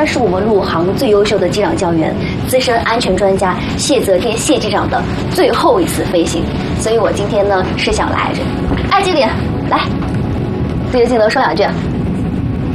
呢是我们陆航最优秀的机长教员、资深安全专家谢泽天谢机长的最后一次飞行，所以我今天呢是想来着，爱这点来，对着镜头说两句。